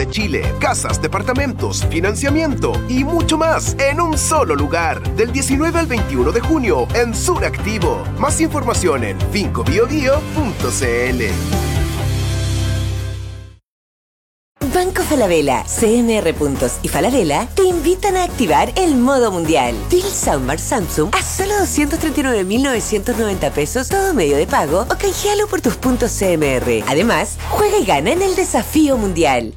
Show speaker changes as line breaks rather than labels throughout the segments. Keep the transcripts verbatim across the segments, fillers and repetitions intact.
Chile. Casas, departamentos, financiamiento y mucho más en un solo lugar. Del diecinueve al veintiuno de junio en Sur Activo. Más información en finco bio bio punto c l.
Banco Falabella, C M R Puntos y Falabella te invitan a activar el modo mundial. Dil Soundbar Samsung a solo doscientos treinta y nueve mil novecientos noventa pesos todo medio de pago o canjealo por tus puntos C M R. Además, juega y gana en el desafío mundial.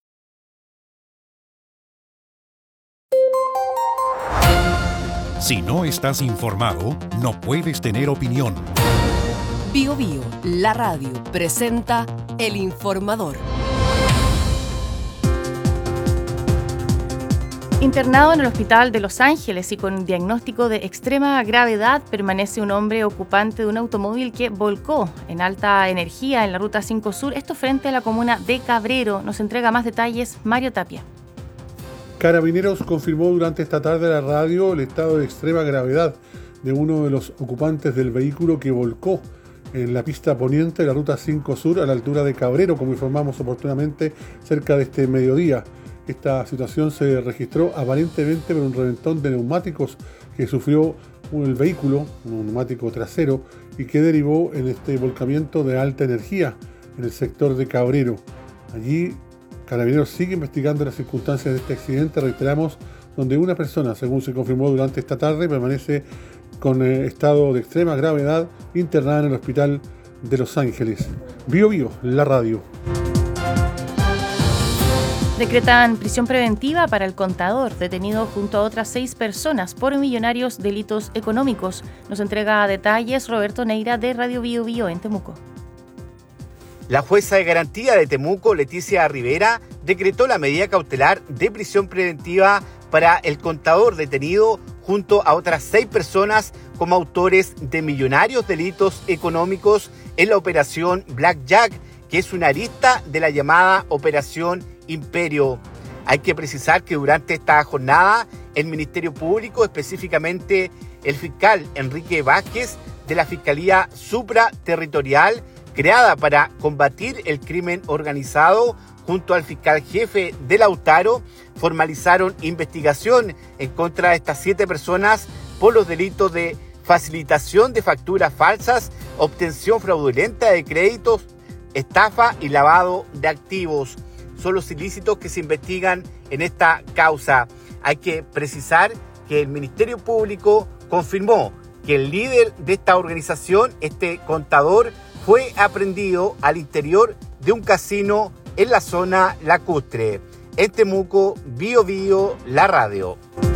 Si no estás informado, no puedes tener opinión.
Bio Bio, la radio, presenta El Informador.
Internado en el hospital de Los Ángeles y con diagnóstico de extrema gravedad permanece un hombre ocupante de un automóvil que volcó en alta energía en la Ruta cinco Sur, esto frente a la comuna de Cabrero. Nos entrega más detalles Mario Tapia.
Carabineros confirmó durante esta tarde a la radio el estado de extrema gravedad de uno de los ocupantes del vehículo que volcó en la pista poniente de la Ruta cinco Sur a la altura de Cabrero, como informamos oportunamente cerca de este mediodía. Esta situación se registró aparentemente por un reventón de neumáticos que sufrió el vehículo, un neumático trasero, y que derivó en este volcamiento de alta energía en el sector de Cabrero. Allí, Carabineros sigue investigando las circunstancias de este accidente, reiteramos, donde una persona, según se confirmó durante esta tarde, permanece con estado de extrema gravedad internada en el hospital de Los Ángeles. Bio Bio, la radio.
Decretan prisión preventiva para el contador, detenido junto a otras seis personas por millonarios delitos económicos. Nos entrega detalles Roberto Neira de Radio Bio Bio en Temuco.
La jueza de garantía de Temuco, Leticia Rivera, decretó la medida cautelar de prisión preventiva para el contador detenido junto a otras seis personas como autores de millonarios delitos económicos en la operación Blackjack, que es una arista de la llamada Operación Imperio. Hay que precisar que durante esta jornada el Ministerio Público, específicamente el fiscal Enrique Vázquez de la Fiscalía Supraterritorial, creada para combatir el crimen organizado, junto al fiscal jefe de Lautaro, formalizaron investigación en contra de estas siete personas por los delitos de facilitación de facturas falsas, obtención fraudulenta de créditos, estafa y lavado de activos. Son los ilícitos que se investigan en esta causa. Hay que precisar que el Ministerio Público confirmó que el líder de esta organización, este contador, fue aprehendido al interior de un casino en la zona lacustre. En Temuco, Bio Bio, la radio.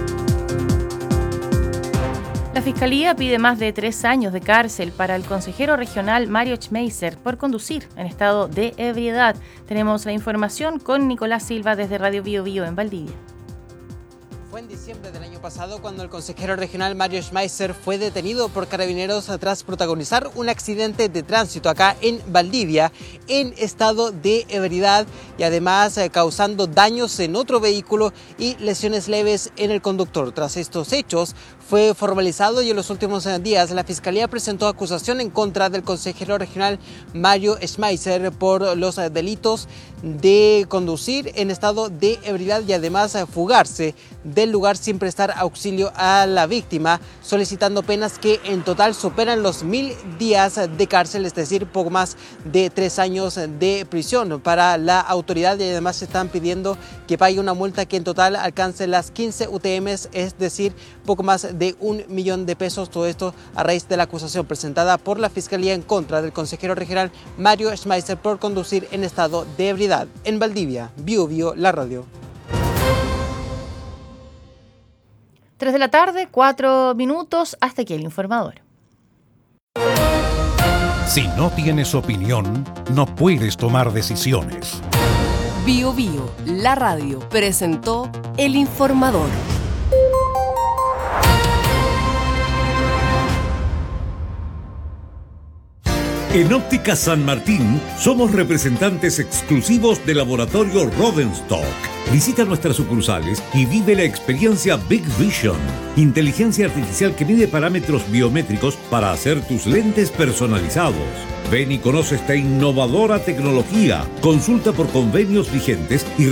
La Fiscalía pide más de tres años de cárcel para el consejero regional Mario Schmeiser por conducir en estado de ebriedad. Tenemos la información con Nicolás Silva desde Radio Bio Bio en Valdivia.
Fue en diciembre del año pasado cuando el consejero regional Mario Schmeiser fue detenido por Carabineros tras protagonizar un accidente de tránsito acá en Valdivia en estado de ebriedad y además eh, causando daños en otro vehículo y lesiones leves en el conductor. Tras estos hechos fue formalizado y en los últimos días la Fiscalía presentó acusación en contra del consejero regional Mario Schmeiser por los delitos de conducir en estado de ebriedad y además fugarse del lugar sin prestar auxilio a la víctima, solicitando penas que en total superan los mil días de cárcel, es decir, poco más de tres años de prisión para la autoridad, y además se están pidiendo que pague una multa que en total alcance las quince U T Ms, es decir, poco más de un millón de pesos. Todo esto a raíz de la acusación presentada por la Fiscalía en contra del consejero regional Mario Schmeiser por conducir en estado de ebriedad. En Valdivia, Bio Bio, la radio.
tres de la tarde, cuatro minutos, hasta aquí el informador.
Si no tienes opinión, no puedes tomar decisiones.
Bio Bio, la radio, presentó El Informador.
En Óptica San Martín somos representantes exclusivos del laboratorio Rodenstock. Visita nuestras sucursales y vive la experiencia Big Vision, inteligencia artificial que mide parámetros biométricos para hacer tus lentes personalizados. Ven y conoce esta innovadora tecnología. Consulta por convenios vigentes y